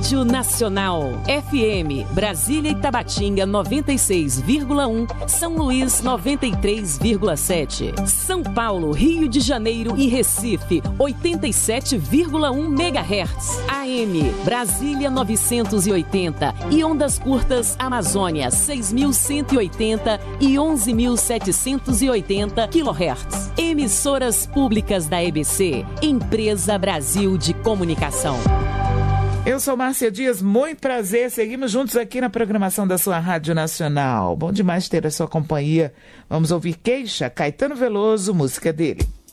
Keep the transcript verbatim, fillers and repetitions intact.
Rádio Nacional. F M, Brasília e Tabatinga noventa e seis vírgula um, São Luís noventa e três vírgula sete. São Paulo, Rio de Janeiro e Recife oitenta e sete vírgula um megahertz. A M, Brasília novecentos e oitenta e ondas curtas Amazônia seis mil cento e oitenta e onze mil setecentos e oitenta quilohertz. Emissoras públicas da E B C, Empresa Brasil de Comunicação. Eu sou Márcia Dias, muito prazer, seguimos juntos aqui na programação da sua Rádio Nacional. Bom demais ter a sua companhia. Vamos ouvir Queixa, Caetano Veloso, música dele.